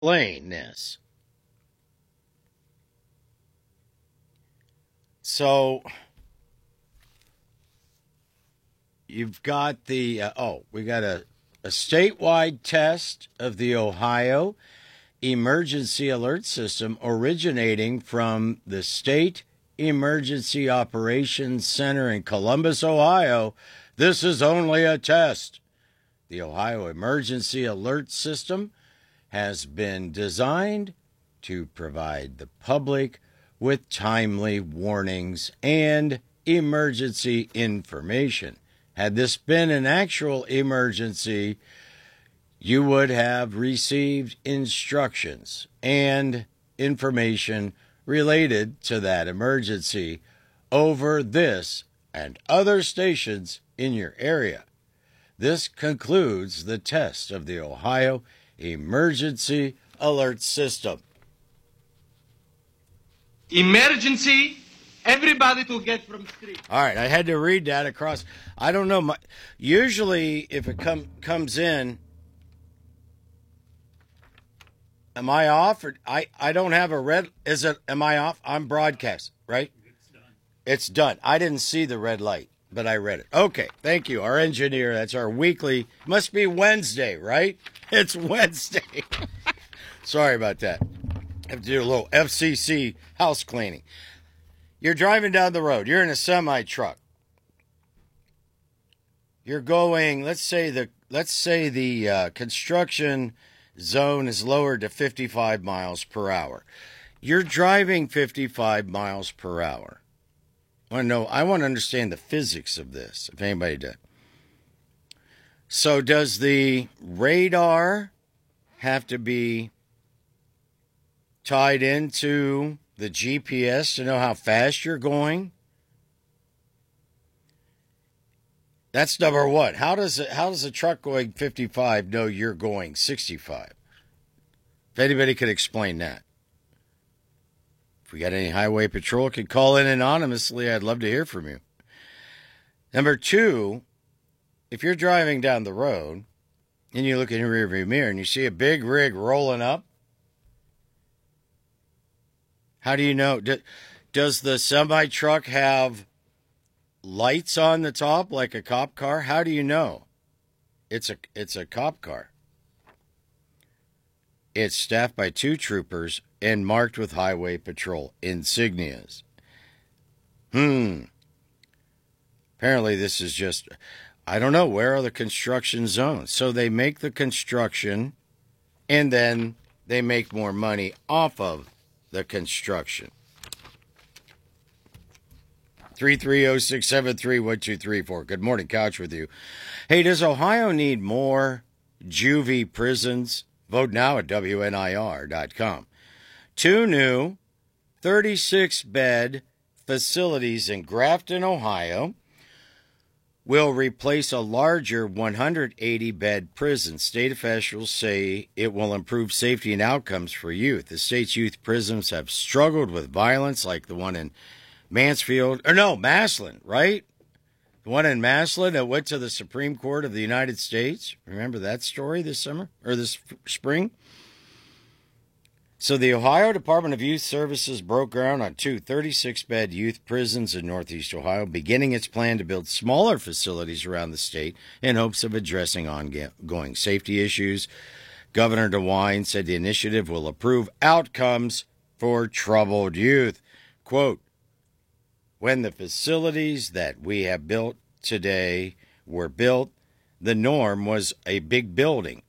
explain this. So you've got we got a statewide test of the Ohio Emergency Alert System originating from the State Emergency Operations Center in Columbus, Ohio. This is only a test. The Ohio Emergency Alert System has been designed to provide the public with timely warnings and emergency information. Had this been an actual emergency, you would have received instructions and information related to that emergency over this and other stations in your area. This concludes the test of the Ohio Emergency Alert System. Emergency, everybody to get from street. All right, I had to read that across. I don't know. Usually, if it comes in, am I off? Or I don't have a red. Am I off? I'm broadcast, right? It's done. It's done. I didn't see the red light, but I read it. Okay, thank you. Our engineer, that's our weekly, must be Wednesday, right? It's Wednesday. Sorry about that. I have to do a little FCC house cleaning. You're driving down the road. You're in a semi-truck. You're going, let's say the construction zone is lowered to 55 miles per hour. You're driving 55 miles per hour. I want to understand the physics of this, if anybody does. So does the radar have to be tied into the GPS to know how fast you're going? That's number one. How does a truck going 55 know you're going 65? If anybody could explain that. If we got any highway patrol, could call in anonymously. I'd love to hear from you. Number two, if you're driving down the road and you look in your rearview mirror and you see a big rig rolling up, how do you know? Does the semi-truck have lights on the top like a cop car? How do you know? It's a cop car. It's staffed by 2 troopers and marked with highway patrol insignias. Apparently this is just, I don't know, where are the construction zones? So they make the construction and then they make more money off of the construction. 330-673-1234. Good morning, Couch with you. Hey, does Ohio need more juvie prisons? Vote now at WNIR.com. 2 new 36-bed facilities in Grafton, Ohio will replace a larger 180-bed prison. State officials say it will improve safety and outcomes for youth. The state's youth prisons have struggled with violence, like the one in Massillon, right? The one in Massillon that went to the Supreme Court of the United States. Remember that story this summer or this spring? So the Ohio Department of Youth Services broke ground on 2 36-bed youth prisons in Northeast Ohio, beginning its plan to build smaller facilities around the state in hopes of addressing ongoing safety issues. Governor DeWine said the initiative will improve outcomes for troubled youth. Quote, when the facilities that we have built today were built, the norm was a big building.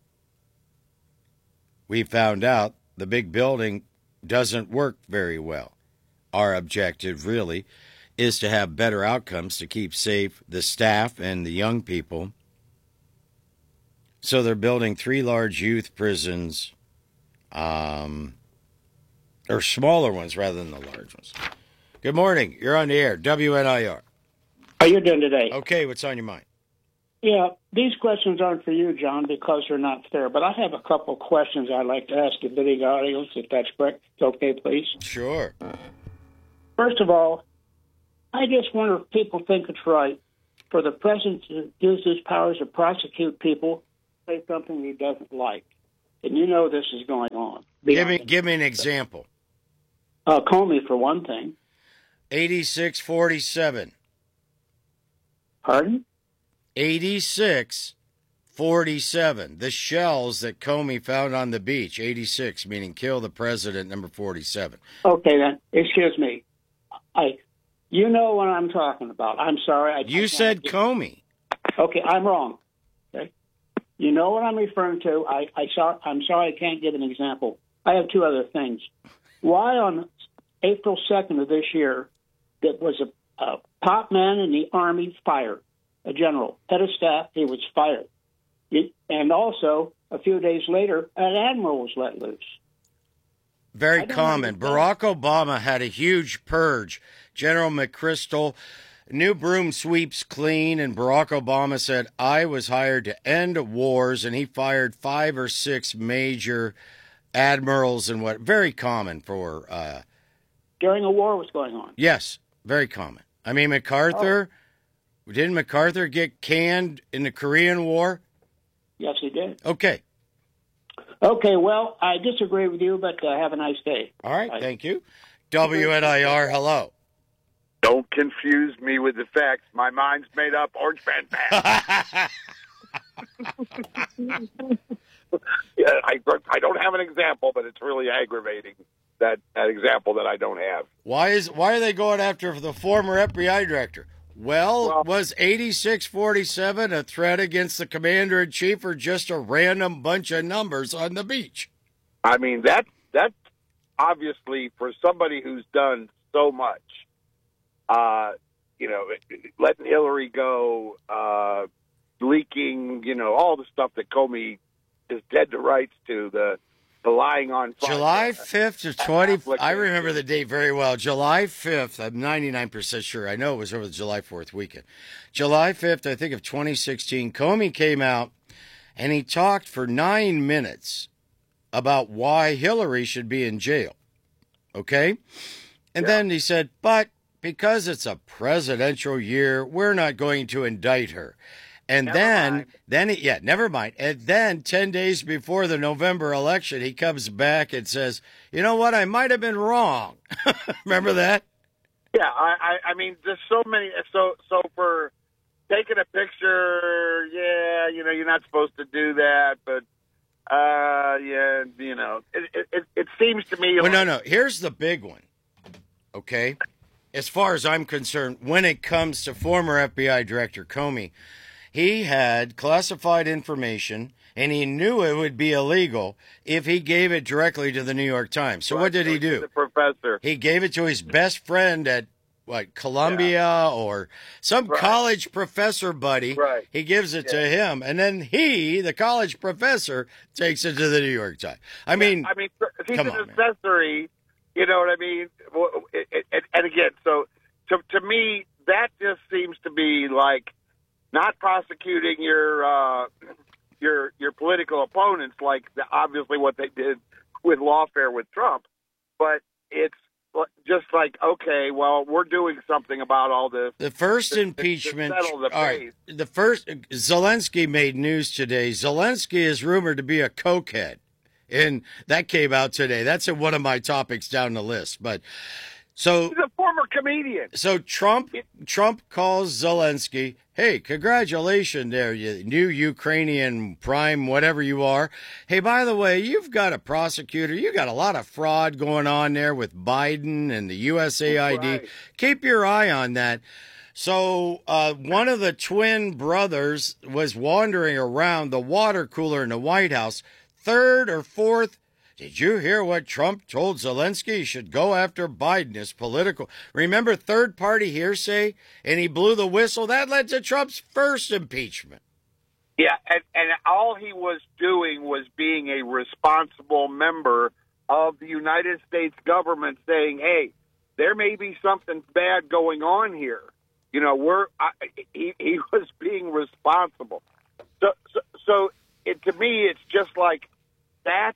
We found out the big building doesn't work very well. Our objective really is to have better outcomes to keep safe the staff and the young people. So they're building 3 large youth prisons, or smaller ones rather than the large ones. Good morning. You're on the air. WNIR. How you doing today? Okay, what's on your mind? Yeah, these questions aren't for you, John, because they're not fair. But I have a couple questions I'd like to ask the big audience, if that's correct. Okay, please. Sure. First of all, I just wonder if people think it's right for the president to use his powers to prosecute people, say something he doesn't like. and you know this is going on. Give me an example. Comey, for one thing. 86-47. Pardon? 86-47. The shells that Comey found on the beach. 86, meaning kill the president, number 47. Okay, then. Excuse me. You know what I'm talking about. I'm sorry. You said Comey. Okay, I'm wrong. Okay? You know what I'm referring to. I'm sorry I can't give an example. I have two other things. Why on April 2nd of this year, there was a top man in the Army fired, a general, head of staff, he was fired. And also, a few days later, an admiral was let loose. Very common. Barack Obama had a huge purge. General McChrystal, new broom sweeps clean, and Barack Obama said, I was hired to end wars, and he fired 5 or 6 major admirals and what. Very common for... during a war was going on. Yes, very common. I mean, MacArthur, didn't MacArthur get canned in the Korean War? Yes, he did. Okay. Okay, well, I disagree with you, but have a nice day. All right, thank you. WNIR, hello. Don't confuse me with the facts. My mind's made up. Orange fan fan. Yeah, I don't have an example, but it's really aggravating that example that I don't have. Why are they going after the former FBI director? Well, was 86-47 a threat against the commander-in-chief or just a random bunch of numbers on the beach? I mean, that's obviously for somebody who's done so much, letting Hillary go, leaking, all the stuff that Comey is dead to rights to, the lying on July 5th of 20. I remember the date very well. July 5th. I'm 99% sure. I know it was over the July 4th weekend. July 5th, I think, of 2016. Comey came out and he talked for 9 minutes about why Hillary should be in jail. Okay? And then he said, but because it's a presidential year, we're not going to indict her. And never mind. And then 10 days before the November election, he comes back and says, you know what? I might have been wrong. Remember that? Yeah. I mean, there's so many. So for taking a picture, you're not supposed to do that. But, it seems to me. Well, no. Here's the big one. Okay. As far as I'm concerned, when it comes to former FBI Director Comey, he had classified information, and he knew it would be illegal if he gave it directly to the New York Times. So what did he do? The professor. He gave it to his best friend at, Columbia or some college professor buddy. Right. He gives it to him, and then the college professor, takes it to the New York Times. I mean, he's an accessory, you know what I mean? And again, so to me, that just seems to be like, not prosecuting your political opponents like obviously what they did with lawfare with Trump, but it's just like, okay, well, we're doing something about all this. The first impeachment. The first Zelensky made news today. Zelensky is rumored to be a cokehead, and that came out today. That's in one of my topics down the list, but. So he's a former comedian. So Trump calls Zelensky, hey, congratulations there, you new Ukrainian prime, whatever you are. Hey, by the way, you've got a prosecutor. You got a lot of fraud going on there with Biden and the USAID. Right. Keep your eye on that. So one of the twin brothers was wandering around the water cooler in the White House, third or fourth. Did you hear what Trump told Zelensky? He should go after Biden as political. Remember third-party hearsay? And he blew the whistle. That led to Trump's first impeachment. Yeah, and all he was doing was being a responsible member of the United States government saying, hey, there may be something bad going on here. He was being responsible. So to me, it's just like that's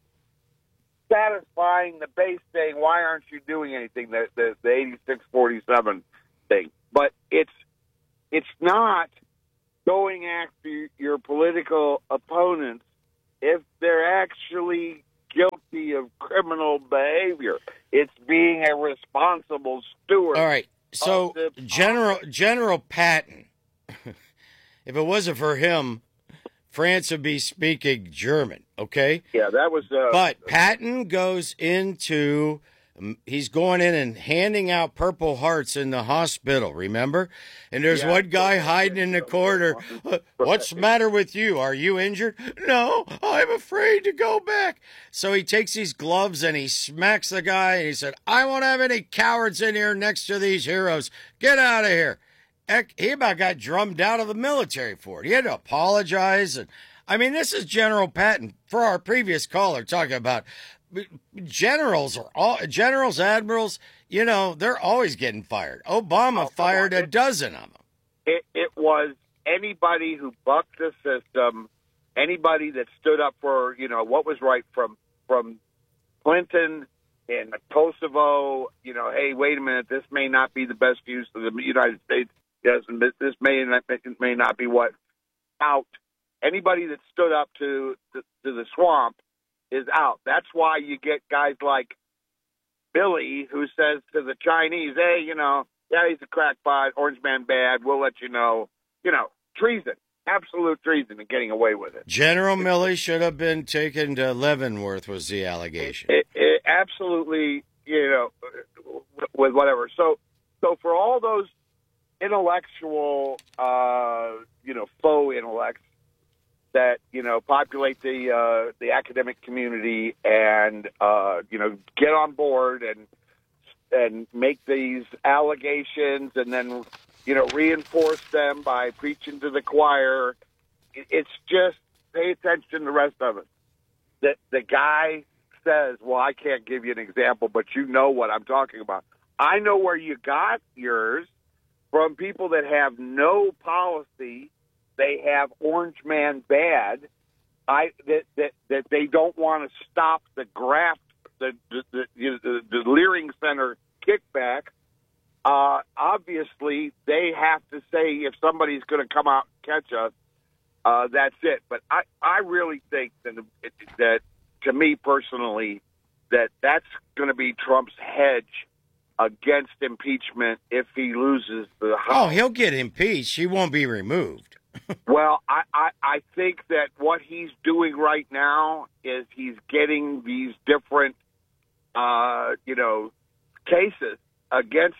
satisfying the base saying, why aren't you doing anything, the 86-47 thing. But it's not going after your political opponents if they're actually guilty of criminal behavior. It's being a responsible steward. All right. So General Patton, if it wasn't for him, France would be speaking German, okay? Yeah, that was... but Patton goes into... He's going in and handing out Purple Hearts in the hospital, remember? And there's one guy hiding in the corner. What's the matter with you? Are you injured? No, I'm afraid to go back. So he takes these gloves and he smacks the guy and he said, I won't have any cowards in here next to these heroes. Get out of here. He about got drummed out of the military for it. He had to apologize. And I mean, this is General Patton, for our previous caller, talking about generals, admirals, they're always getting fired. Obama fired a dozen of them. It was anybody who bucked the system, anybody that stood up for, what was right, from Clinton and Kosovo, hey, wait a minute, this may not be the best use of the United States. Yes, and this may not be what out. Anybody that stood up to the swamp is out. That's why you get guys like Billy, who says to the Chinese, hey, he's a crackpot, Orange Man bad, we'll let you know. Treason, absolute treason, and getting away with it. General Milley should have been taken to Leavenworth was the allegation. It absolutely, with whatever. So for all those intellectual, faux intellects that populate the academic community and get on board and make these allegations and then reinforce them by preaching to the choir. It's just pay attention to the rest of it. That the guy says, well, I can't give you an example, but you know what I'm talking about. I know where you got yours from people that have no policy. They have Orange Man bad. That they don't want to stop the graft, the Leering Center kickback. Obviously, they have to say if somebody's going to come out and catch us, that's it. But I really think that to me personally, that's going to be Trump's hedge against impeachment if he loses the House. Oh, he'll get impeached. He won't be removed. Well, I think that what he's doing right now is he's getting these different, cases against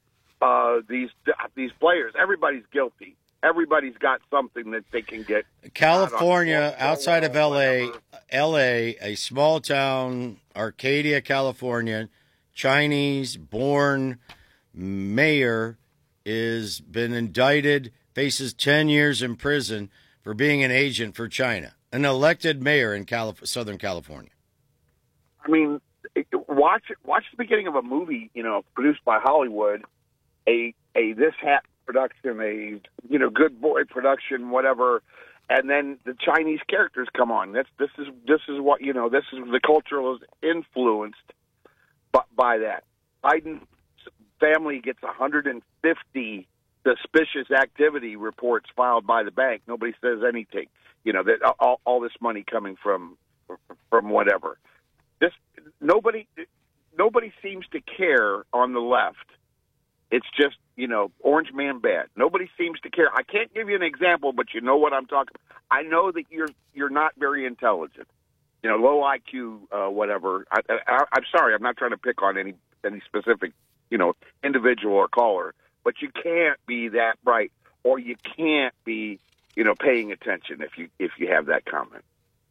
these players. Everybody's guilty. Everybody's got something that they can get. California, outside of L.A., a small town, Arcadia, California, Chinese-born mayor is been indicted, faces 10 years in prison for being an agent for China. An elected mayor in Southern California. I mean, watch the beginning of a movie, produced by Hollywood, a This Hat production, a Good Boy production, whatever, and then the Chinese characters come on. This is what this is the culture is influenced by that. Biden's family gets 150 suspicious activity reports filed by the bank. Nobody says anything. That all this money coming from whatever. Nobody seems to care on the left. It's just Orange Man bad. Nobody seems to care. I can't give you an example, but you know what I'm talking about. I know that you're not very intelligent. Low IQ, whatever. I'm sorry. I'm not trying to pick on any specific individual or caller. But you can't be that bright, or you can't be, paying attention if you have that comment.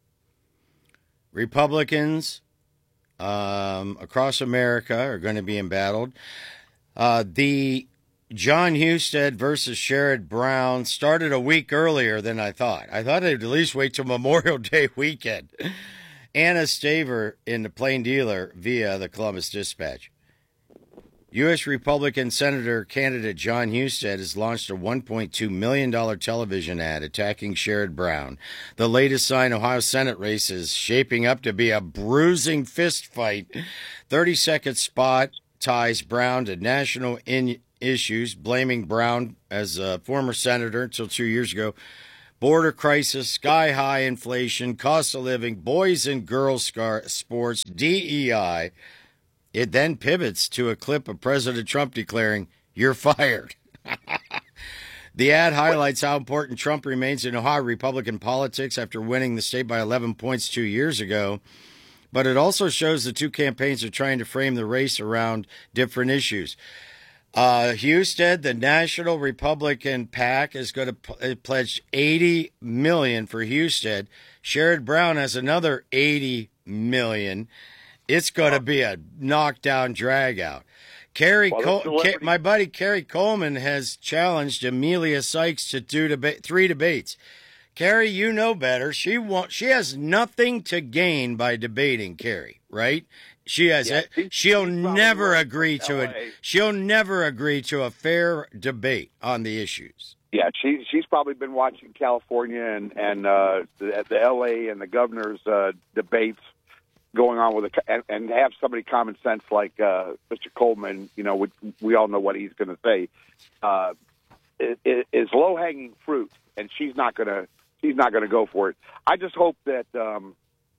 Republicans across America are going to be embattled. The John Husted versus Sherrod Brown started a week earlier than I thought. I thought they'd at least wait till Memorial Day weekend. Anna Staver in the Plain Dealer via the Columbus Dispatch. U.S. Republican Senator candidate John Husted has launched a $1.2 million television ad attacking Sherrod Brown. The latest sign Ohio Senate race is shaping up to be a bruising fistfight. 30-second spot ties Brown to national issues, blaming Brown as a former senator until 2 years ago border crisis, sky-high inflation, cost of living, boys and girls sports, DEI. It then pivots to a clip of President Trump declaring, "You're fired." The ad highlights how important Trump remains in Ohio Republican politics after winning the state by 11 points 2 years ago. But it also shows the two campaigns are trying to frame the race around different issues. Husted, the National Republican PAC, is going to pledge $80 million for Husted. Sherrod Brown has another $80 million. It's going to be a knockdown drag out. My buddy Kerry Coleman has challenged Amelia Sykes to do 3 debates. Kerry, you know better. She has nothing to gain by debating, Kerry, right? She'll never agree to it. She'll never agree to a fair debate on the issues. Yeah, she's probably been watching California and the LA and the governor's debates going on with and have somebody common sense like Mr. Coleman, we all know what he's going to say, is low hanging fruit, and she's not going to go for it. I just hope that the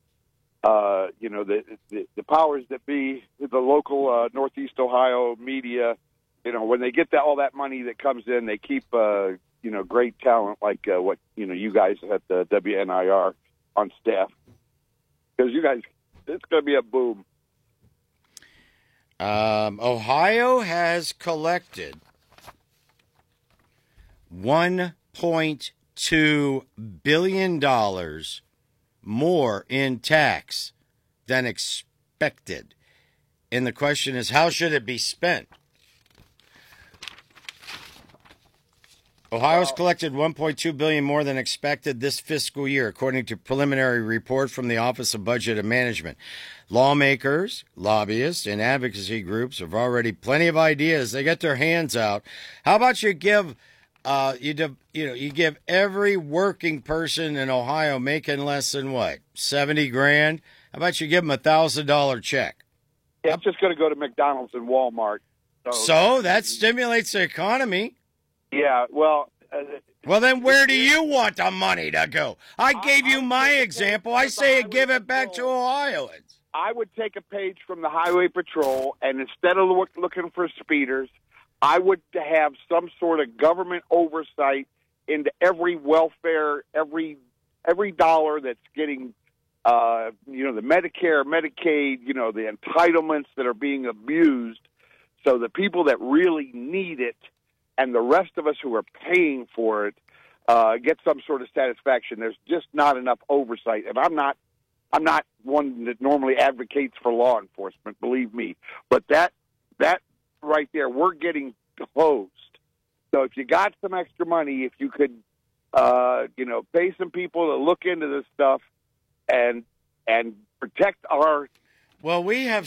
powers that be, the local Northeast Ohio media, when they get all that money that comes in, they keep great talent like what you guys at the WNIR on staff, because you guys. It's going to be a boom. Ohio has collected $1.2 billion more in tax than expected. And the question is, how should it be spent? Ohio's collected $1.2 billion more than expected this fiscal year, according to preliminary report from the Office of Budget and Management. Lawmakers, lobbyists, and advocacy groups have already plenty of ideas. They get their hands out. How about you give, you give every working person in Ohio making less than what, 70 grand? How about you give them $1,000 check? Yeah, it's just going to go to McDonald's and Walmart. So that stimulates the economy. Yeah, well... well, then where do you want the money to go? I gave you my example. I say give it back to Ohioans. I would take a page from the Highway Patrol, and instead of looking for speeders, I would have some sort of government oversight into every welfare, every dollar that's getting, the Medicare, Medicaid, the entitlements that are being abused, so the people that really need it and the rest of us who are paying for it get some sort of satisfaction. There's just not enough oversight, and I'm not one that normally advocates for law enforcement, believe me. But that right there, we're getting closed. So if you got some extra money, if you could, pay some people to look into this stuff and protect our. Well, we have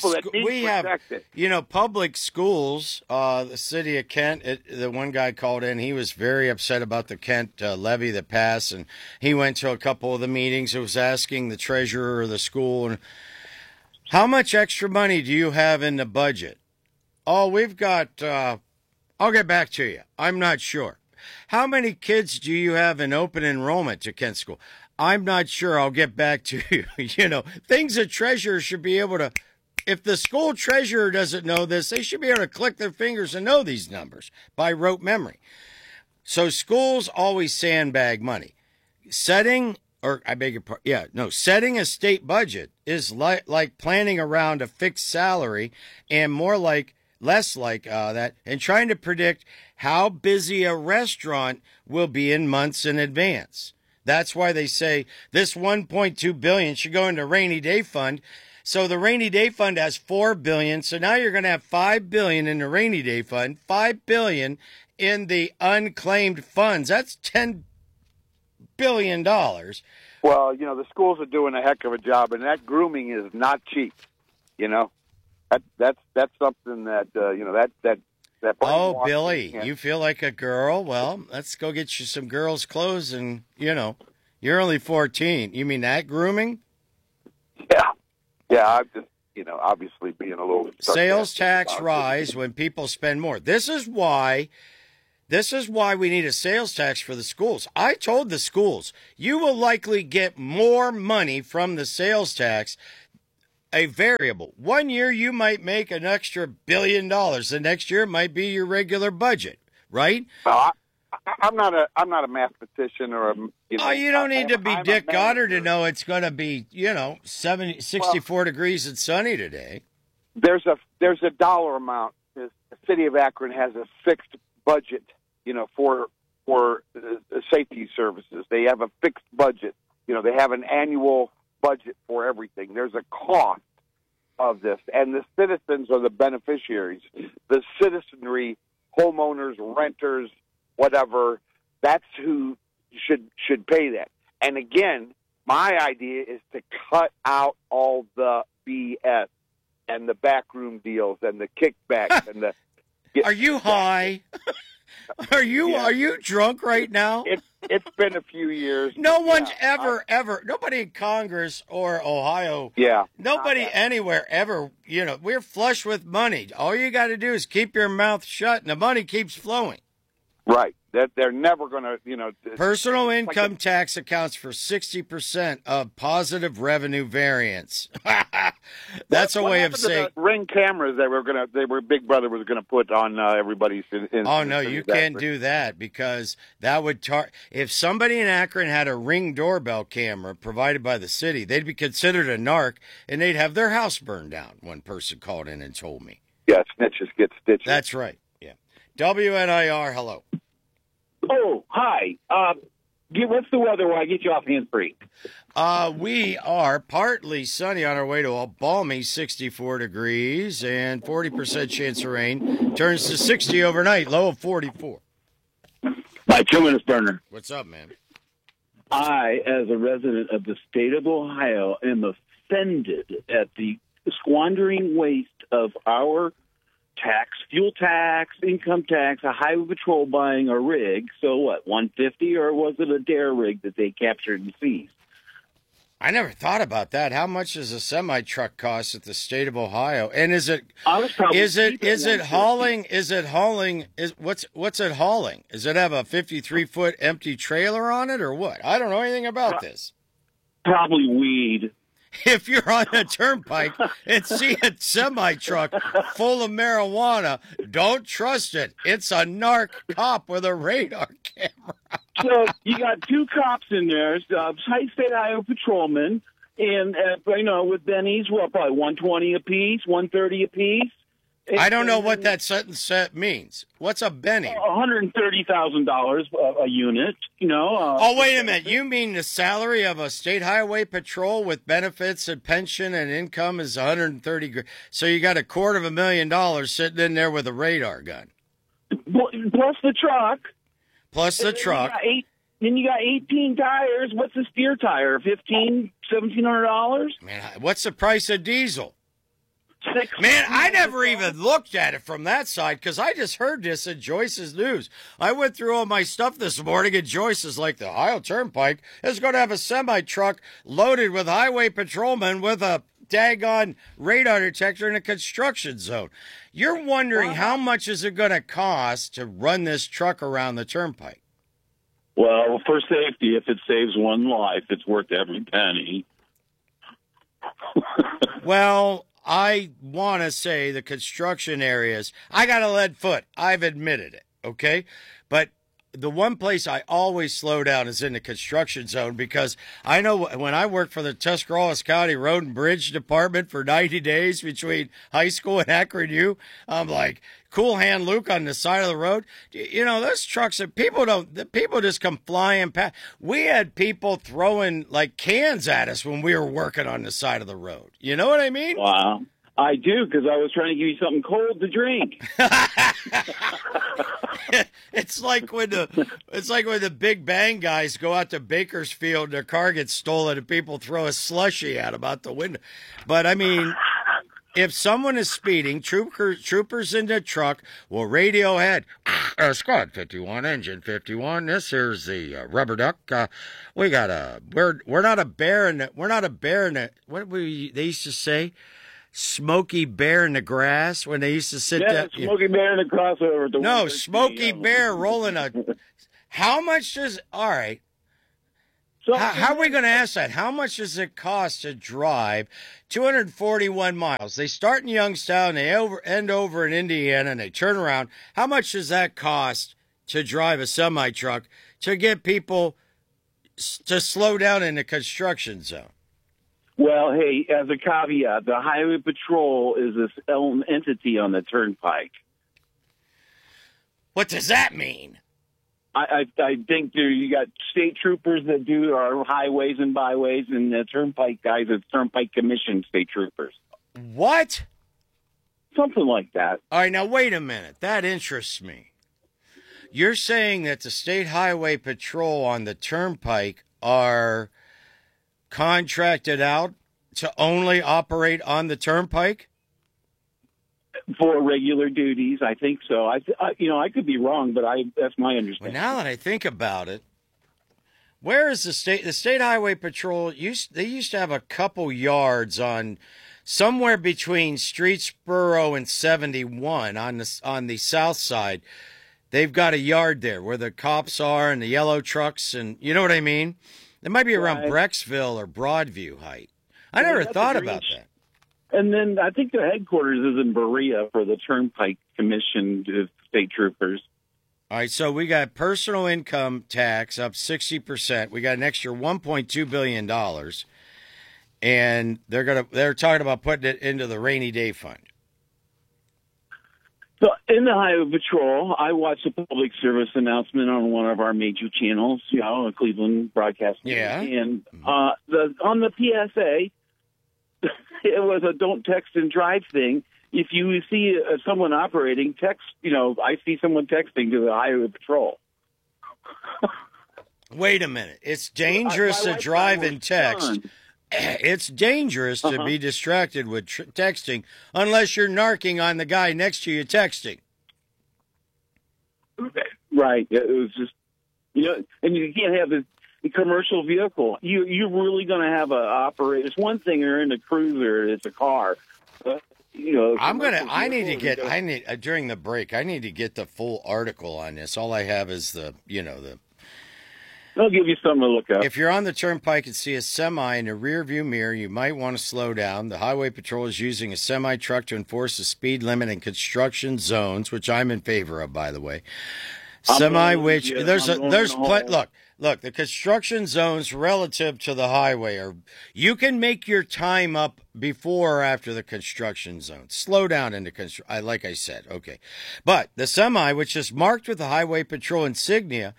public schools. The city of Kent. The one guy called in. He was very upset about the Kent levy that passed, and he went to a couple of the meetings. It was asking the treasurer of the school, and how much extra money do you have in the budget? Oh, we've got. I'll get back to you. I'm not sure. How many kids do you have in open enrollment to Kent School? I'm not sure. I'll get back to you. Things a treasurer should be able to, if the school treasurer doesn't know this, they should be able to click their fingers and know these numbers by rote memory. So schools always sandbag money. Setting a state budget is like planning around a fixed salary and less like that, and trying to predict how busy a restaurant will be in months in advance. That's why they say this $1.2 billion should go into rainy day fund. So the rainy day fund has $4 billion. So now you're going to have $5 billion in the rainy day fund, $5 billion in the unclaimed funds. That's $10 billion. Well, the schools are doing a heck of a job, and that grooming is not cheap. That's something that that. Oh, Billy, you feel like a girl? Well, let's go get you some girls' clothes, and you're only 14. You mean that grooming? Yeah. I'm just obviously being a little sales tax rise when people spend more. This is why This is why we need a sales tax for the schools. I told the schools, you will likely get more money from the sales tax, a variable. 1 year you might make an extra $1 billion. The next year it might be your regular budget, right? Well, I'm not a mathematician or a. You don't need to be Dick Goddard to know it's going to be 64 degrees and sunny today. There's a dollar amount. The city of Akron has a fixed budget, for safety services. They have a fixed budget. They have an annual budget for everything. There's a cost of this, and the citizens are the beneficiaries. The citizenry, homeowners, renters, whatever, that's who should pay that. And again, my idea is to cut out all the BS and the backroom deals and the kickbacks and the. Are you high? Are you drunk right now? It's been a few years. No one's ever, nobody in Congress or Ohio. Yeah. Nobody anywhere ever, we're flush with money. All you got to do is keep your mouth shut and the money keeps flowing. Right. They're never going to, Personal income tax accounts for 60% of positive revenue variance. That's a way of saying Ring cameras Big Brother was going to put on everybody's. Oh no, you can't do that because that would if somebody in Akron had a Ring doorbell camera provided by the city, they'd be considered a narc and they'd have their house burned down. One person called in and told me. Yeah, snitches get stitches. That's right. Yeah. WNIR, hello. Oh, hi. What's the weather while I get you off hands-free? We are partly sunny on our way to a balmy 64 degrees and 40% chance of rain. Turns to 60 overnight, low of 44. My 2-minute burner. What's up, man? I, as a resident of the state of Ohio, am offended at the squandering waste of our tax, fuel tax, income tax, a highway patrol buying a rig. So what, 150, or was it a dare rig that they captured and seized? I never thought about that. How much does a semi truck cost at the state of Ohio? And is it hauling? What's it hauling? Does it have a 53-foot empty trailer on it or what? I don't know anything about this. Probably weed. If you're on a turnpike and see a semi-truck full of marijuana, don't trust it. It's a narc cop with a radar camera. So you got 2 cops in there, state Ohio patrolmen, and with Benny's, probably 120 apiece, 130 apiece. I don't know what that sentence means. What's a Benny? $130,000 a unit, Oh, wait a minute. You mean the salary of a state highway patrol with benefits and pension and income is $130,000? So you got $250,000 sitting in there with a radar gun. Plus the truck. Then you got 18 tires. What's a steer tire? $1,700? Man, what's the price of diesel? $6. Man, I never even looked at it from that side because I just heard this in Joyce's news. I went through all my stuff this morning, and Joyce is like, the Ohio Turnpike is going to have a semi-truck loaded with highway patrolmen with a daggone radar detector in a construction zone. You're wondering how much is it going to cost to run this truck around the turnpike? Well, for safety, if it saves one life, it's worth every penny. Well, I want to say the construction areas, I got a lead foot. I've admitted it, okay? But the one place I always slow down is in the construction zone because I know when I worked for the Tuscarawas County Road and Bridge Department for 90 days between high school and Akron U, I'm like, Cool Hand Luke on the side of the road. Those trucks, people just come flying past. We had people throwing like cans at us when we were working on the side of the road. You know what I mean? Wow. I do, because I was trying to give you something cold to drink. It's like when the Big Bang guys go out to Bakersfield, their car gets stolen, and people throw a slushie at them out the window. But I mean, if someone is speeding, troopers in the truck will radio ahead. Squad 51, engine 51. This here's the rubber duck. We're not a bear in the. What they used to say? Smokey Bear in the grass when they used to sit Yeah, down? Smokey Bear in the crossover. At the No, 113, Smokey Bear rolling a. How much does? All right. So, How are we going to ask that? How much does it cost to drive 241 miles? They start in Youngstown, they end over in Indiana, and they turn around. How much does that cost to drive a semi-truck to get people to slow down in the construction zone? Well, hey, as a caveat, the Highway Patrol is this entity on the turnpike. What does that mean? I think you got state troopers that do our highways and byways, and the turnpike guys are Turnpike Commission state troopers. What? Something like that. All right, now wait a minute. That interests me. You're saying that the State Highway Patrol on the turnpike are contracted out to only operate on the turnpike? For regular duties, I think so. I could be wrong, but that's my Well, understanding. now that I think about it, where is the State Highway Patrol? They used to have a couple yards on somewhere between Streetsboro and 71 on the south side. They've got a yard there where the cops are and the yellow trucks, and you know what I mean? It might be around Right. Brecksville or Broadview Height. I never that's thought a about great- that. And then I think their headquarters is in Berea for the Turnpike Commission state troopers. All right, so we got personal income tax up 60%. We got an extra $1.2 billion, and they're talking about putting it into the rainy day fund. So in the Highway Patrol, I watched a public service announcement on one of our major channels, Cleveland Broadcasting. Yeah. And on the PSA, it was a don't text and drive thing. If you see someone operating, text, I see someone texting to the Highway Patrol. Wait a minute. It's dangerous My to wife drive was and text. stunned. It's dangerous to be distracted with texting unless you're narking on the guy next to you texting. Right. It was just, and you can't have a commercial vehicle. You're really going to have a operator. It's one thing you're in a cruiser, it's a car. But, during the break, I need to get the full article on this. All I have is I'll give you something to look up. If you're on the turnpike and see a semi in the rear view mirror, you might want to slow down. The Highway Patrol is using a semi truck to enforce the speed limit in construction zones, which I'm in favor of, by the way. Look, the construction zones relative to the highway you can make your time up before or after the construction zone. Slow down in the like I said, okay. But the semi, which is marked with the Highway Patrol insignia,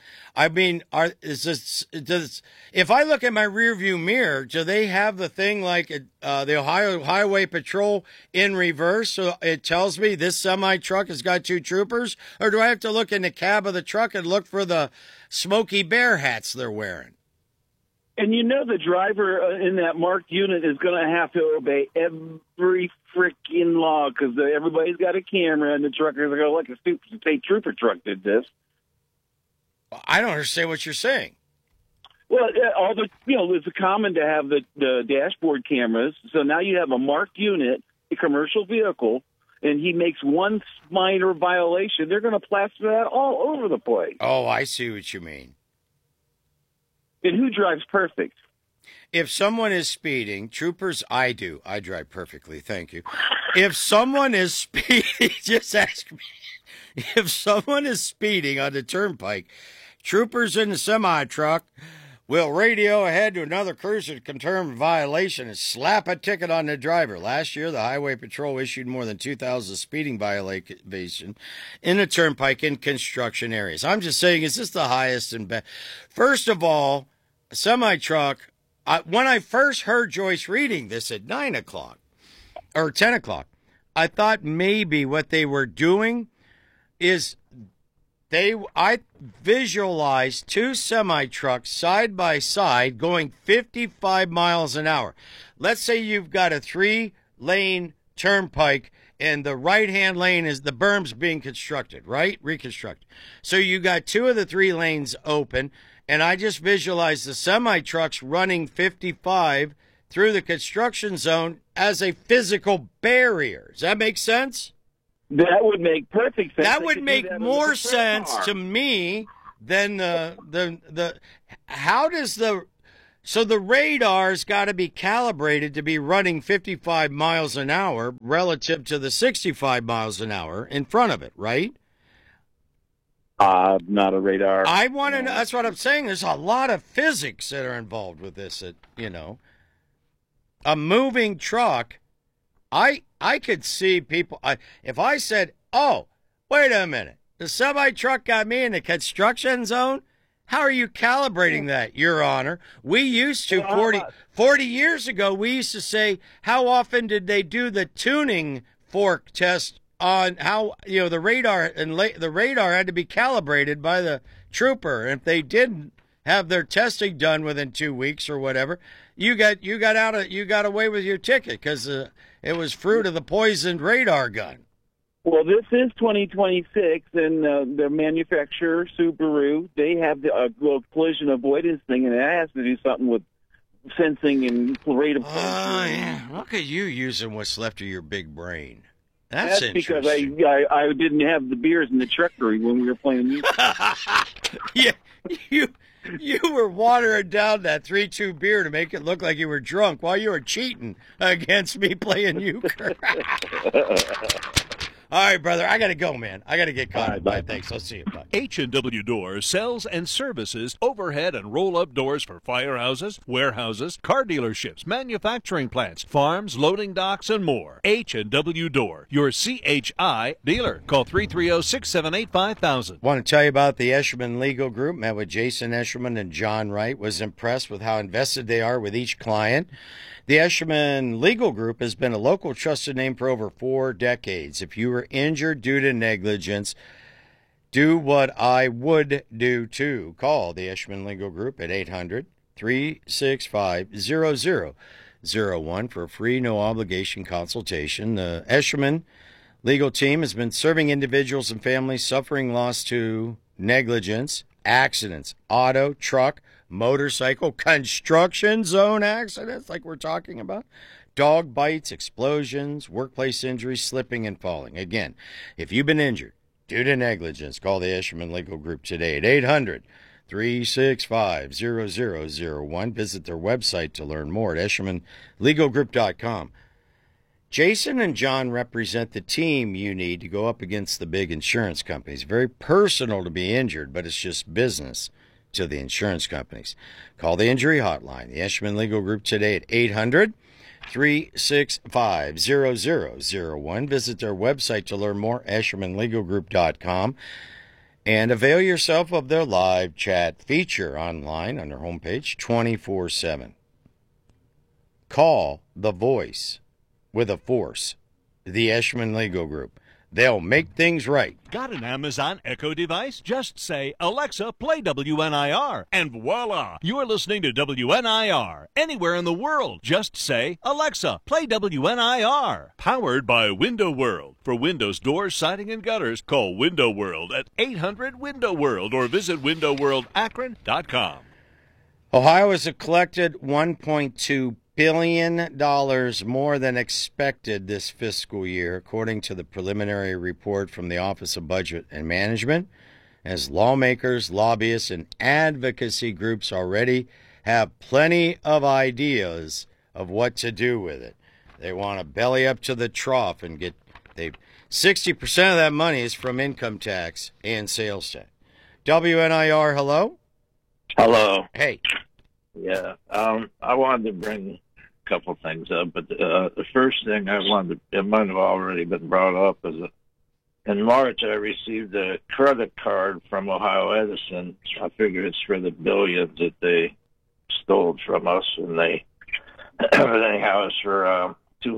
if I look at my rearview mirror, do they have the thing like the Ohio Highway Patrol in reverse? So it tells me this semi truck has got two troopers, or do I have to look in the cab of the truck and look for the Smokey Bear hats they're wearing? And the driver in that marked unit is going to have to obey every freaking law because everybody's got a camera, and the truckers are going to look. A stupid state trooper truck did this. I don't understand what you're saying. Well, it's common to have the dashboard cameras. So now you have a marked unit, a commercial vehicle, and he makes one minor violation. They're going to plaster that all over the place. Oh, I see what you mean. And who drives perfect? If someone is speeding, troopers, I do. I drive perfectly, thank you. If someone is speeding, just ask me. If someone is speeding on the turnpike, troopers in the semi-truck will radio ahead to another cruiser to confirm violation and slap a ticket on the driver. Last year, the Highway Patrol issued more than 2,000 speeding violations in the turnpike in construction areas. I'm just saying, is this the highest and best? First of all, a semi-truck, when I first heard Joyce reading this at 9 o'clock or 10 o'clock, I thought maybe what they were doing is I visualized two semi-trucks side by side going 55 miles an hour. Let's say you've got a 3-lane turnpike and the right-hand lane is the berm's being constructed, right? Reconstructed. So you got two of the 3 lanes open, and I just visualized the semi-trucks running 55 through the construction zone as a physical barrier. Does that make sense? That would make perfect sense. That would make more sense to me than the how does the so the radar's got to be calibrated to be running 55 miles an hour relative to the 65 miles an hour in front of it, right? Not a radar. I want to know. That's what I'm saying. There's a lot of physics that are involved with this. A moving truck. I could see people. If I said, "Oh, wait a minute, the semi truck got me in the construction zone." How are you calibrating that, Your Honor? We used to 40 years ago. We used to say, how often did they do the tuning fork test on how the radar and the radar had to be calibrated by the trooper. And if they didn't have their testing done within 2 weeks or whatever, you got away with your ticket because it was fruit of the poisoned radar gun. Well, this is 2026, and the manufacturer, Subaru, they have the little collision avoidance thing, and it has to do something with sensing and rate of collision. Oh, yeah. Look at you using what's left of your big brain. That's because interesting. I didn't have the beers in the truckery when we were playing music. Yeah, you were watering down that 3-2 beer to make it look like you were drunk while you were cheating against me playing euchre. All right, brother. I got to go, man. I got to get caught. All right, bye. Thanks. I'll see you. Bye. H&W Doors sells and services overhead and roll-up doors for firehouses, warehouses, car dealerships, manufacturing plants, farms, loading docks, and more. H&W Door, your CHI dealer. Call 330-678-5000. Want to tell you about the Eshelman Legal Group. Met with Jason Eshelman and John Wright. Was impressed with how invested they are with each client. The Eshelman Legal Group has been a local trusted name for over 4 decades. If you were injured due to negligence, do what I would do too. Call the Eshelman Legal Group at 800-365-0001 for a free, no-obligation consultation. The Eshelman Legal Team has been serving individuals and families suffering loss to negligence, accidents, auto, truck, motorcycle, construction zone accidents like we're talking about, dog bites, explosions, workplace injuries, slipping and falling. Again, if you've been injured due to negligence, call the Eshelman Legal Group today at 800-365-0001. Visit their website to learn more at EshelmanLegalGroup.com. Jason and John represent the team you need to go up against the big insurance companies. Very personal to be injured, but it's just business to the insurance companies. Call the injury hotline, the Eshelman Legal Group, today at 800-365-0001. Visit their website to learn more, EshelmanLegalGroup.com, and avail yourself of their live chat feature online on their homepage 24/7. Call the voice with a force, the Eshelman Legal Group. They'll make things right. Got an Amazon Echo device? Just say, Alexa, play WNIR, and voila, you're listening to WNIR. Anywhere in the world, just say, Alexa, play WNIR. Powered by Window World. For windows, doors, siding, and gutters, call Window World at 800-WINDOW-WORLD or visit windowworldakron.com. Ohio has collected $1.2 billion more than expected this fiscal year, according to the preliminary report from the Office of Budget and Management, as lawmakers, lobbyists, and advocacy groups already have plenty of ideas of what to do with it. They want to belly up to the trough and 60% of that money is from income tax and sales tax. WNIR, hello? Hello. Hey. Yeah, I wanted to bring couple things up, but the first thing I wanted to, it might have already been brought up, is that in March I received a credit card from Ohio Edison. I figure it's for the billions that they stole from us, and they anyhow it's for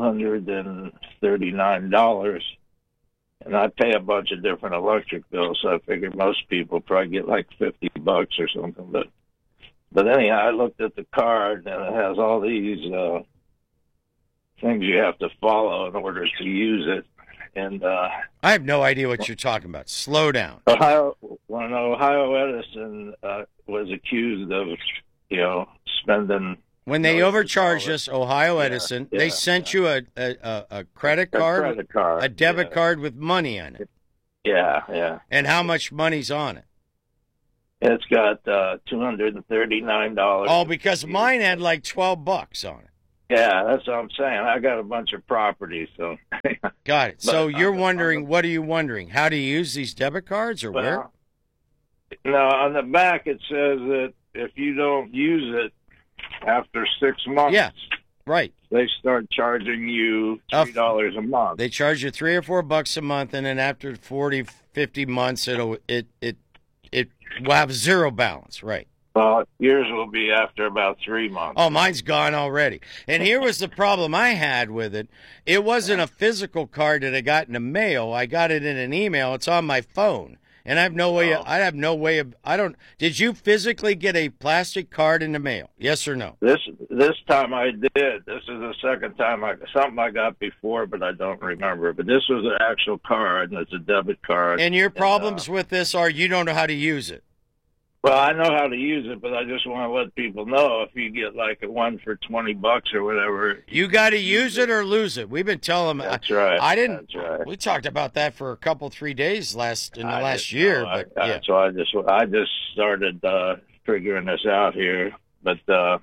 $239, and I pay a bunch of different electric bills, so I figured most people probably get like $50 or something, But anyhow, I looked at the card, and it has all these things you have to follow in order to use it. And I have no idea what you're talking about. Slow down. Ohio Edison was accused of, spending When they overcharged us, Ohio Edison, they yeah, sent you a credit card, credit card, a debit yeah. card with money on it. Yeah. And how much money's on it? It's got $239. Oh, because mine had like $12 on it. Yeah, that's what I'm saying. I got a bunch of properties, so. Got it. So But you're on wondering, what are you wondering? How to use these debit cards or where? No, on the back it says that if you don't use it after 6 months, Yeah, right. they start charging you $3 a month. They charge you $3 or $4 a month, and then after 40, 50 months, it will have zero balance, right? Well, yours will be after about 3 months. Oh, mine's gone already. And here was the problem I had with it. It wasn't a physical card that I got in the mail. I got it in an email. It's on my phone. And I have no way. Oh. I have no way of. I don't. Did you physically get a plastic card in the mail? Yes or no? This time I did. This is the second time something I got before, but I don't remember. But this was an actual card, and it's a debit card. And your problems with this are you don't know how to use it. Well, I know how to use it, but I just want to let people know if you get like a one for $20 or whatever. You got to use it or lose it. We've been telling them. That's right. I didn't. That's right. We talked about that for a couple, 3 days last year. But yeah. So I just started figuring this out here. But there's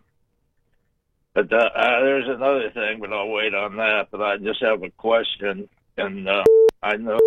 another thing, but I'll wait on that. But I just have a question, and I know.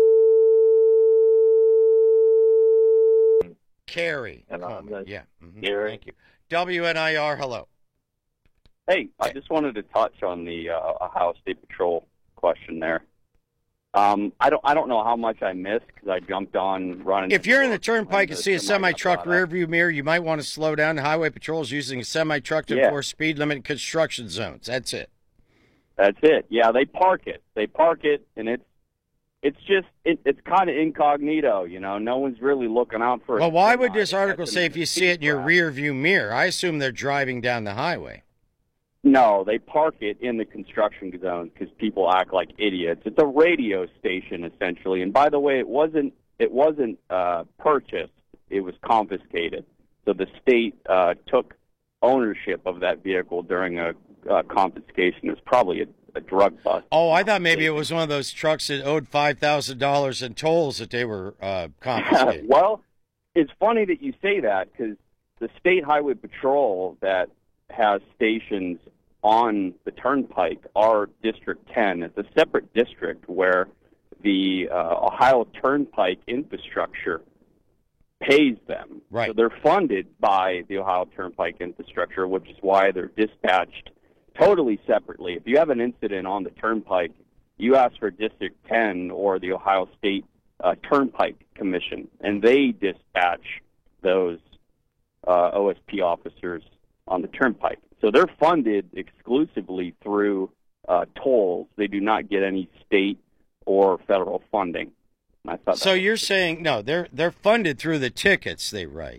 Carrie. And Yeah. Mm-hmm. Gary. Thank you. WNIR, hello. Hey, I just wanted to touch on the Ohio State Patrol question there. I don't know how much I missed because I jumped on running. If you're in the turnpike and see a semi-truck rearview mirror, you might want to slow down. The highway patrol is using a semi-truck to enforce speed limit in construction zones. That's it. That's it. Yeah, they park it. And it's kind of incognito, you know. No one's really looking out for it. Well, why would this article say if you see it in your rear view mirror? I assume they're driving down the highway. No, they park it in the construction zones because people act like idiots. It's a radio station, essentially. And by the way, it wasn't purchased. It was confiscated. So the state took ownership of that vehicle during a confiscation. It was probably a drug bust. Oh, I thought maybe it was one of those trucks that owed $5,000 in tolls that they were confiscating. Well, it's funny that you say that because the State Highway Patrol that has stations on the turnpike are District 10. It's a separate district where the Ohio Turnpike infrastructure pays them. Right. So they're funded by the Ohio Turnpike infrastructure, which is why they're dispatched totally separately. If you have an incident on the turnpike, you ask for District 10 or the Ohio State Turnpike Commission, and they dispatch those OSP officers on the turnpike. So they're funded exclusively through tolls. They do not get any state or federal funding. I thought so you're saying no? They're funded through the tickets they write.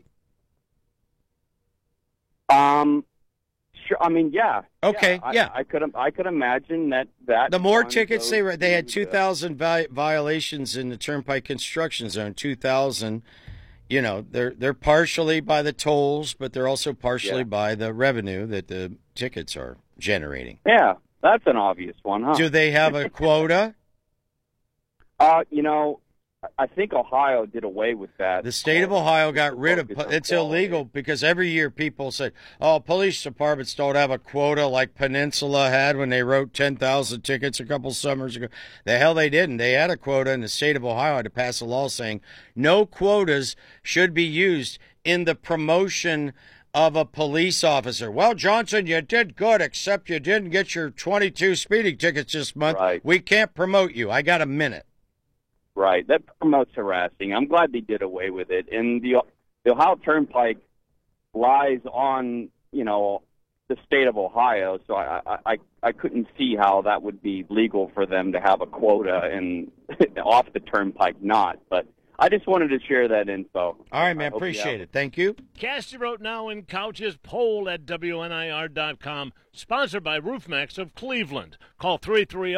Sure. I mean, yeah. Okay. Yeah. I could imagine that. The more tickets they write, they had 2,000 violations in the Turnpike Construction Zone. 2,000. You know, they're partially by the tolls, but they're also partially by the revenue that the tickets are generating. Yeah, that's an obvious one, huh? Do they have a quota? You know, I think Ohio did away with that. The state of Ohio got rid of it's illegal because every year people say, "Oh, police departments don't have a quota like Peninsula had when they wrote 10,000 tickets a couple summers ago." The hell they didn't. They had a quota, and the state of Ohio had to pass a law saying no quotas should be used in the promotion of a police officer. Well, Johnson, you did good, except you didn't get your 22 speeding tickets this month. Right. We can't promote you. I got a minute. Right, that promotes harassing. I'm glad they did away with it. And the Ohio Turnpike lies on, you know, the state of Ohio, so I couldn't see how that would be legal for them to have a quota and off the turnpike not. But I just wanted to share that info. All right, man, appreciate it. Thank you. Cast your vote now in Couch's poll at WNIR.com. Sponsored by RoofMax of Cleveland. Call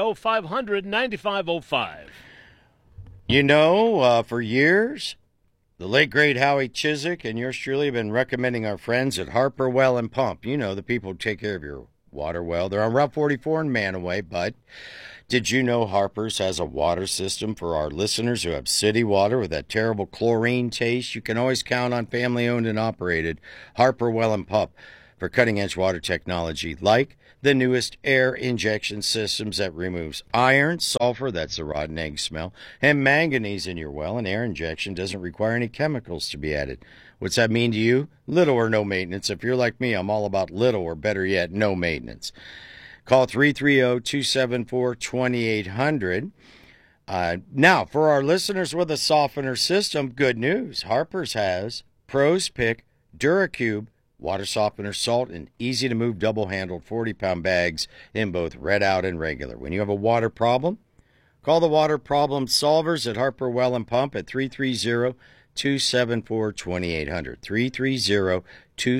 330-500-9505. You know, for years, The late, great Howie Chiswick and yours truly have been recommending our friends at Harper Well and Pump. You know, the people who take care of your water well. They're on Route 44 in Manaway, but did you know Harper's has a water system for our listeners who have city water with that terrible chlorine taste? You can always count on family-owned and operated Harper Well and Pump for cutting-edge water technology like the newest air injection systems that removes iron, sulfur, that's the rotten egg smell, and manganese in your well. An air injection doesn't require any chemicals to be added. What's that mean to you? Little or no maintenance. If you're like me, I'm all about little or better yet, no maintenance. Call 330-274-2800. Now, for our listeners with a softener system, good news. Harper's has Pros Pick DuraCube water softener salt in easy-to-move double-handled 40-pound bags in both red out and regular. When you have a water problem, call the water problem solvers at Harper Well and Pump at 330-274-2800.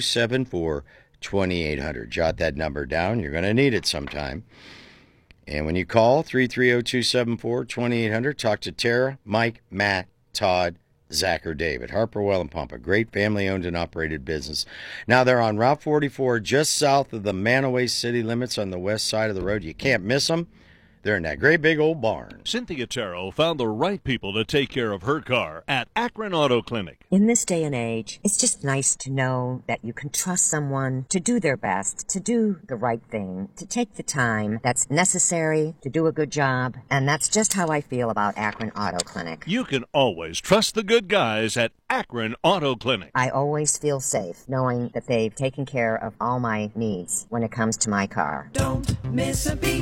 330-274-2800. Jot that number down. You're going to need it sometime. And when you call 330-274-2800, talk to Tara, Mike, Matt, Todd, Zach, or David. Harper Well and Pump, a great family-owned and operated business. Now they're on Route 44, just south of the Manaway city limits on the west side of the road. You can't miss them. They're in that great big old barn. Cynthia Terrell found the right people to take care of her car at Akron Auto Clinic. In this day and age, it's just nice to know that you can trust someone to do their best, to do the right thing, to take the time that's necessary to do a good job. And that's just how I feel about Akron Auto Clinic. You can always trust the good guys at Akron Auto Clinic. I always feel safe knowing that they've taken care of all my needs when it comes to my car. Don't miss a beat.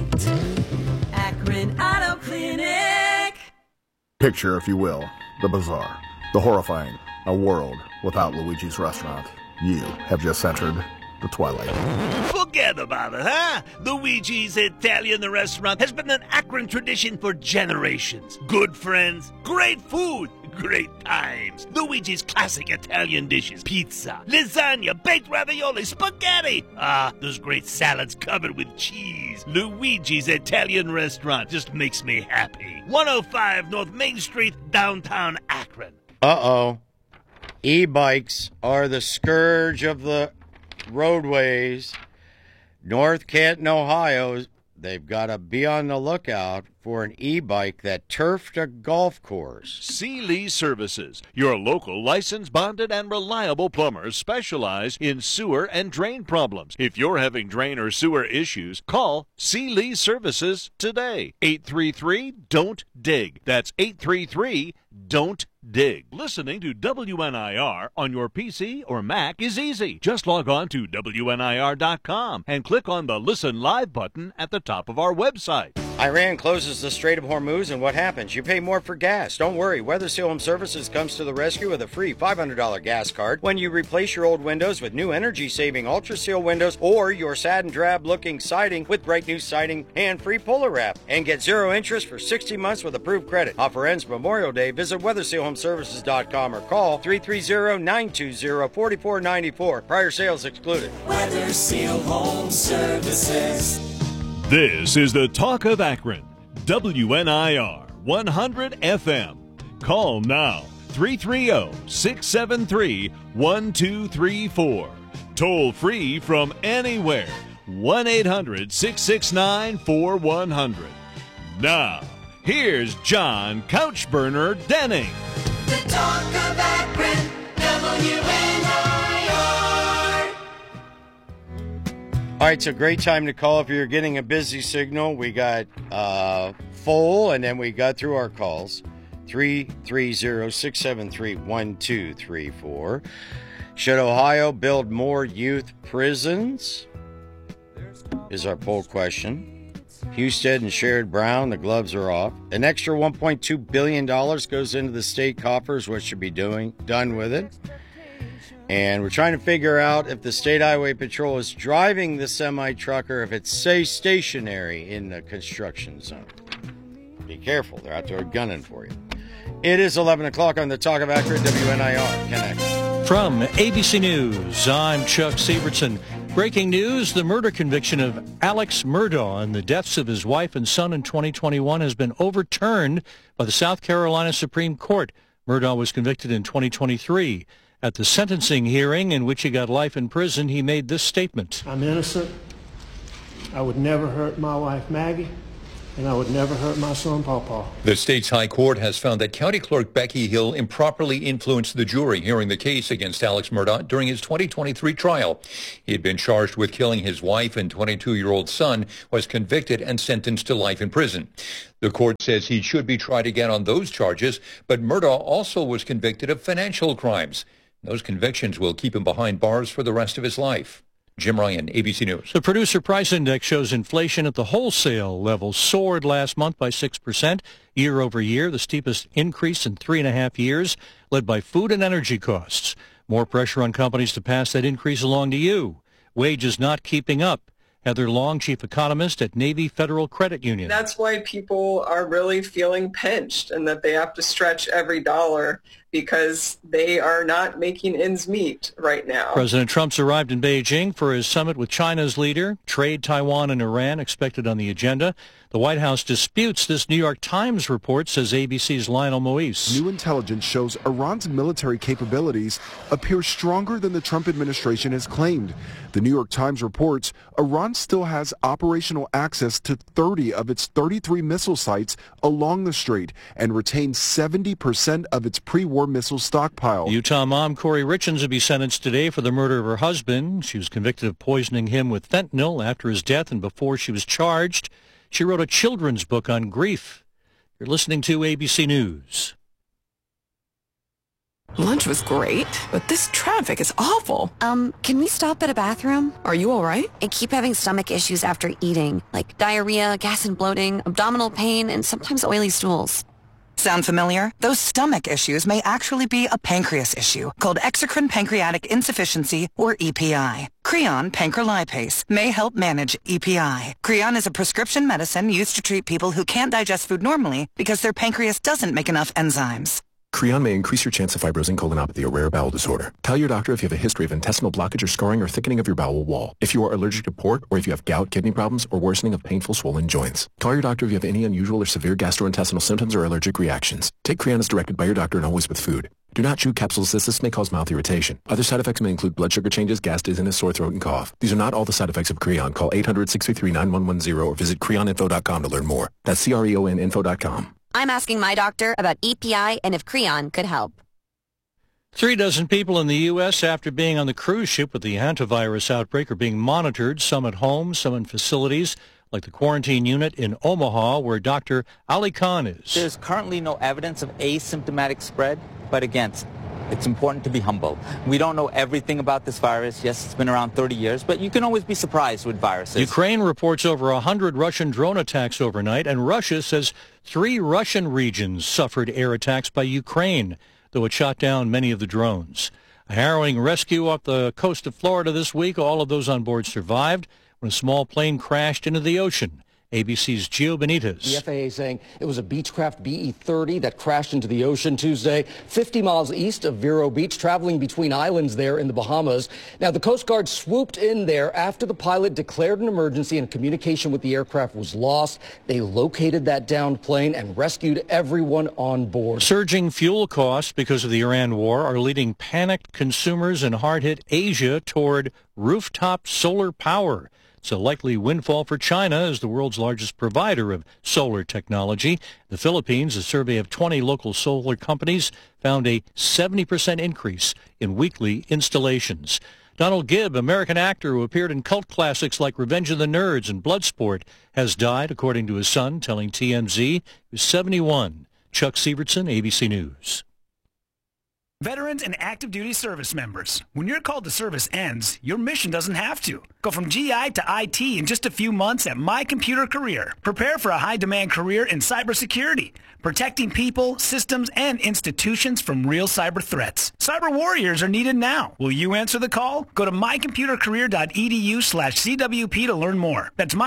Akron Auto Clinic. Picture, if you will, the bizarre, the horrifying, a world without Luigi's Restaurant. You have just entered the twilight. Forget about it, huh? Luigi's Italian Restaurant has been an Akron tradition for generations. Good friends, great food, great times. Luigi's classic Italian dishes: pizza, lasagna, baked ravioli, spaghetti. Those great salads covered with cheese. Luigi's Italian Restaurant just makes me happy. 105 North Main Street, downtown Akron. Uh-oh. E-bikes are the scourge of the roadways. North Canton, Ohio, they've got to be on the lookout for an e-bike that turfed a golf course. Sealy Services, your local licensed, bonded, and reliable plumbers, specialize in sewer and drain problems. If you're having drain or sewer issues, call Sealy Services today. 833-DON'T-DIG. That's 833-DON'T-DIG. Listening to WNIR on your PC or Mac is easy. Just log on to WNIR.com and click on the Listen Live button at the top of our website. Iran closes the Strait of Hormuz, and what happens? You pay more for gas. Don't worry, Weather Seal Home Services comes to the rescue with a free $500 gas card when you replace your old windows with new energy-saving Ultra Seal windows, or your sad and drab-looking siding with bright new siding and free puller wrap. And get 0 interest for 60 months with approved credit. Offer ends Memorial Day. Visit WeatherSealHomeServices.com or call 330-920-4494. Prior sales excluded. Weather Seal Home Services. This is the Talk of Akron, WNIR 100 FM. Call now, 330-673-1234. Toll free from anywhere, 1-800-669-4100. Now, here's John Couchburner Denning. The Talk of Akron, WNIR. All right, it's a great time to call if you're getting a busy signal. We got full, and then we got through our calls. 330-673-1234. Should Ohio build more youth prisons? Is our poll question. Husted and Sherrod Brown, the gloves are off. An extra $1.2 billion goes into the state coffers. What should be done with it? And we're trying to figure out if the State Highway Patrol is driving the semi-truck or if it's stationary in the construction zone. Be careful. They're out there gunning for you. It is 11 o'clock on the Talk of Akron, WNIR. Connect. From ABC News, I'm Chuck Sievertson. Breaking news, the murder conviction of Alex Murdaugh and the deaths of his wife and son in 2021 has been overturned by the South Carolina Supreme Court. Murdaugh was convicted in 2023. At the sentencing hearing in which he got life in prison, he made this statement. I'm innocent. I would never hurt my wife, Maggie, and I would never hurt my son, Pawpaw. The state's high court has found that County Clerk Becky Hill improperly influenced the jury hearing the case against Alex Murdaugh during his 2023 trial. He had been charged with killing his wife and 22-year-old son, was convicted and sentenced to life in prison. The court says he should be tried again on those charges, but Murdaugh also was convicted of financial crimes. Those convictions will keep him behind bars for the rest of his life. Jim Ryan, ABC News. The Producer Price Index shows inflation at the wholesale level soared last month by 6% year over year, the steepest increase in 3.5 years, led by food and energy costs. More pressure on companies to pass that increase along to you. Wages not keeping up. Heather Long, chief economist at Navy Federal Credit Union. That's why people are really feeling pinched and that they have to stretch every dollar because they are not making ends meet right now. President Trump's arrived in Beijing for his summit with China's leader. Trade, Taiwan, and Iran expected on the agenda. The White House disputes this New York Times report, says ABC's Lionel Moise. New intelligence shows Iran's military capabilities appear stronger than the Trump administration has claimed. The New York Times reports Iran still has operational access to 30 of its 33 missile sites along the strait and retains 70% of its pre-war missile stockpile. Utah mom Corey Richens will be sentenced today for the murder of her husband. She was convicted of poisoning him with fentanyl after his death and before she was charged. She wrote a children's book on grief. You're listening to ABC News. Lunch was great, but this traffic is awful. Can we stop at a bathroom? Are you all right? I keep having stomach issues after eating, like diarrhea, gas and bloating, abdominal pain, and sometimes oily stools. Sound familiar? Those stomach issues may actually be a pancreas issue called exocrine pancreatic insufficiency, or EPI. Creon pancrelipase may help manage EPI. Creon is a prescription medicine used to treat people who can't digest food normally because their pancreas doesn't make enough enzymes. Creon may increase your chance of fibrosing colonopathy, a rare bowel disorder. Tell your doctor if you have a history of intestinal blockage or scarring or thickening of your bowel wall. If you are allergic to pork, or if you have gout, kidney problems, or worsening of painful swollen joints. Call your doctor if you have any unusual or severe gastrointestinal symptoms or allergic reactions. Take Creon as directed by your doctor and always with food. Do not chew capsules as this may cause mouth irritation. Other side effects may include blood sugar changes, gas, dizziness, sore throat, and cough. These are not all the side effects of Creon. Call 800-633-9110 or visit creoninfo.com to learn more. That's CREONinfo.com. I'm asking my doctor about EPI and if Creon could help. 3 dozen people in the U.S. after being on the cruise ship with the hantavirus outbreak are being monitored, some at home, some in facilities, like the quarantine unit in Omaha, where Dr. Ali Khan is. There's currently no evidence of asymptomatic spread, but again, it's important to be humble. We don't know everything about this virus. Yes, it's been around 30 years, but you can always be surprised with viruses. Ukraine reports over 100 Russian drone attacks overnight, and Russia says 3 Russian regions suffered air attacks by Ukraine, though it shot down many of the drones. A harrowing rescue off the coast of Florida this week. All of those on board survived when a small plane crashed into the ocean. ABC's Gio Benitez. The FAA saying it was a Beechcraft BE-30 that crashed into the ocean Tuesday, 50 miles east of Vero Beach, traveling between islands there in the Bahamas. Now, the Coast Guard swooped in there after the pilot declared an emergency and communication with the aircraft was lost. They located that downed plane and rescued everyone on board. Surging fuel costs because of the Iran war are leading panicked consumers in hard-hit Asia toward rooftop solar power. It's a likely windfall for China as the world's largest provider of solar technology. The Philippines, a survey of 20 local solar companies, found a 70% increase in weekly installations. Donald Gibb, American actor who appeared in cult classics like Revenge of the Nerds and Bloodsport, has died, according to his son, telling TMZ. He was 71. Chuck Sievertson, ABC News. Veterans and active duty service members, when your call to service ends, your mission doesn't have to. Go from GI to IT in just a few months at My Computer Career. Prepare for a high-demand career in cybersecurity, protecting people, systems, and institutions from real cyber threats. Cyber warriors are needed now. Will you answer the call? Go to mycomputercareer.edu/CWP to learn more. That's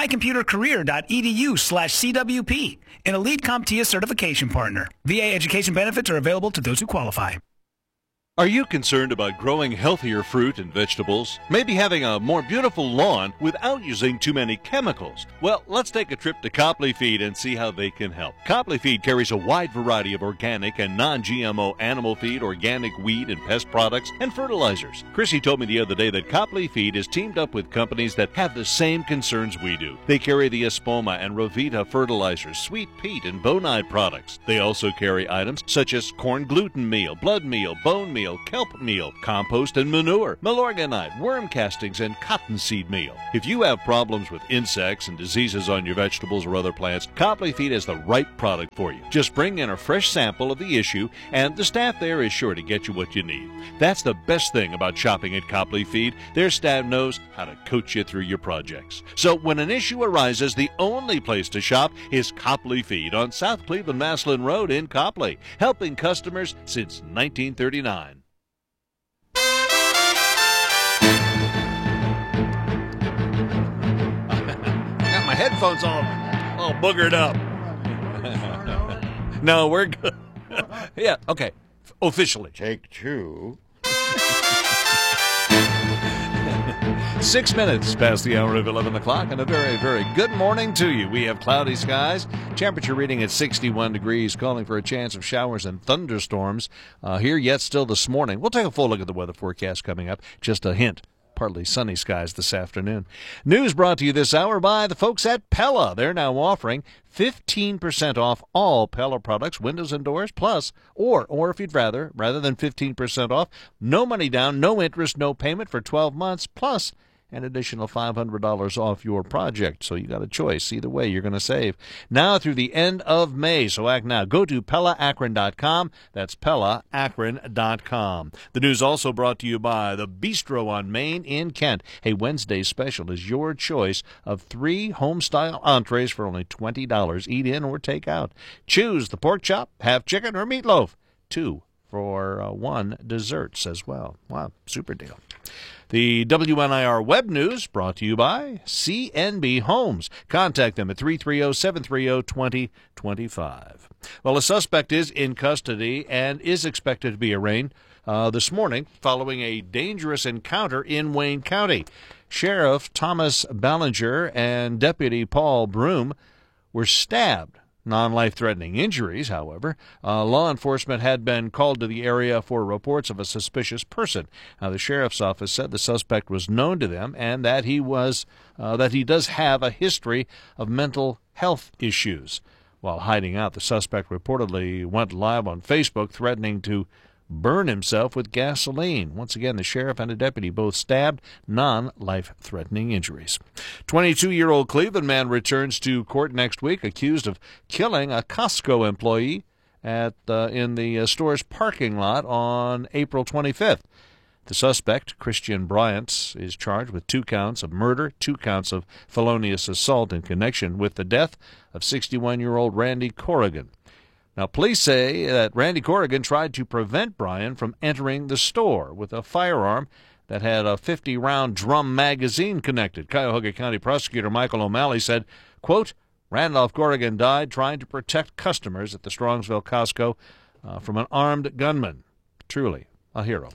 mycomputercareer.edu/CWP, an elite CompTIA certification partner. VA education benefits are available to those who qualify. Are you concerned about growing healthier fruit and vegetables? Maybe having a more beautiful lawn without using too many chemicals? Well, let's take a trip to Copley Feed and see how they can help. Copley Feed carries a wide variety of organic and non-GMO animal feed, organic weed and pest products, and fertilizers. Chrissy told me the other day that Copley Feed is teamed up with companies that have the same concerns we do. They carry the Espoma and Rovita fertilizers, sweet peat, and bonide products. They also carry items such as corn gluten meal, blood meal, bone meal, kelp meal, compost and manure, Milorganite, worm castings, and cottonseed meal. If you have problems with insects and diseases on your vegetables or other plants, Copley Feed is the right product for you. Just bring in a fresh sample of the issue, and the staff there is sure to get you what you need. That's the best thing about shopping at Copley Feed. Their staff knows how to coach you through your projects. So when an issue arises, the only place to shop is Copley Feed on South Cleveland Maslin Road in Copley, helping customers since 1939. My headphones all boogered up. No, we're good. Yeah, okay. Officially. Take two. 6 minutes past the hour of 11 o'clock, and a very, very good morning to you. We have cloudy skies, temperature reading at 61 degrees, calling for a chance of showers and thunderstorms here yet still this morning. We'll take a full look at the weather forecast coming up. Just a hint. Partly sunny skies this afternoon. News brought to you this hour by the folks at Pella. They're now offering 15% off all Pella products, windows and doors, plus, or if you'd rather than 15% off, no money down, no interest, no payment for 12 months, plus an additional $500 off your project. So you got a choice. Either way, you're going to save. Now through the end of May. So act now. Go to PellaAkron.com. That's PellaAkron.com. The news also brought to you by the Bistro on Main in Kent. Hey, Wednesday's special is your choice of 3 home-style entrees for only $20. Eat in or take out. Choose the pork chop, half chicken, or meatloaf. 2 for 1 desserts as well. Wow, super deal. The WNIR Web News brought to you by CNB Homes. Contact them at 330-730-2025. Well, a suspect is in custody and is expected to be arraigned this morning following a dangerous encounter in Wayne County. Sheriff Thomas Ballinger and Deputy Paul Broom were stabbed. Non-life-threatening injuries, however. Law enforcement had been called to the area for reports of a suspicious person. Now, the sheriff's office said the suspect was known to them and that he does have a history of mental health issues. While hiding out, the suspect reportedly went live on Facebook threatening to burn himself with gasoline. Once again, the sheriff and a deputy both stabbed, non-life-threatening injuries. 22-year-old Cleveland man returns to court next week accused of killing a Costco employee in the store's parking lot on April 25th. The suspect, Christian Bryant, is charged with 2 counts of murder, 2 counts of felonious assault in connection with the death of 61-year-old Randy Corrigan. Now, police say that Randy Corrigan tried to prevent Brian from entering the store with a firearm that had a 50-round drum magazine connected. Cuyahoga County Prosecutor Michael O'Malley said, quote, Randolph Corrigan died trying to protect customers at the Strongsville Costco from an armed gunman. Truly a hero.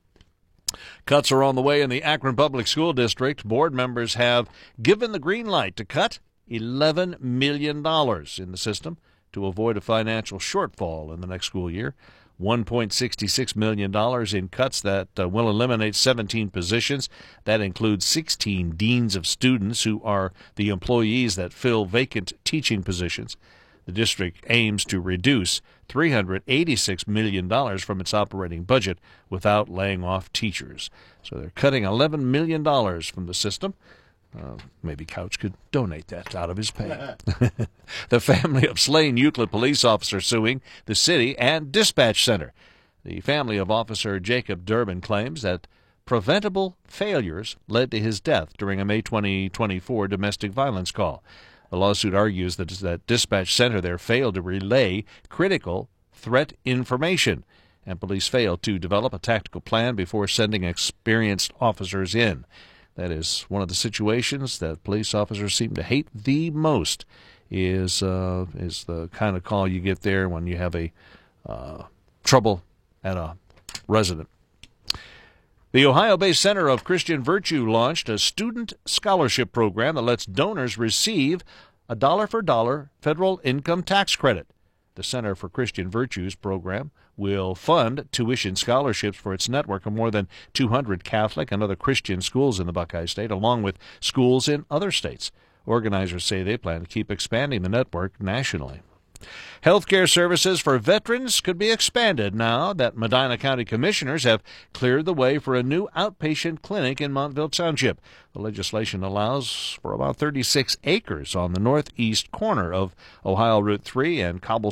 Cuts are on the way in the Akron Public School District. Board members have given the green light to cut $11 million in the system to avoid a financial shortfall in the next school year. $1.66 million in cuts that will eliminate 17 positions. That includes 16 deans of students who are the employees that fill vacant teaching positions. The district aims to reduce $386 million from its operating budget without laying off teachers. So they're cutting $11 million from the system. Maybe Couch could donate that out of his pay. The family of slain Euclid police officer suing the city and dispatch center. The family of Officer Jacob Durbin claims that preventable failures led to his death during a May 2024 domestic violence call. The lawsuit argues that dispatch center there failed to relay critical threat information, and police failed to develop a tactical plan before sending experienced officers in. That is one of the situations that police officers seem to hate the most, is the kind of call you get there when you have a trouble at a resident. The Ohio-based Center of Christian Virtue launched a student scholarship program that lets donors receive a dollar-for-dollar federal income tax credit. The Center for Christian Virtues program will fund tuition scholarships for its network of more than 200 Catholic and other Christian schools in the Buckeye State, along with schools in other states. Organizers say they plan to keep expanding the network nationally. Healthcare services for veterans could be expanded now that Medina County commissioners have cleared the way for a new outpatient clinic in Montville Township. The legislation allows for about 36 acres on the northeast corner of Ohio Route 3 and Cobble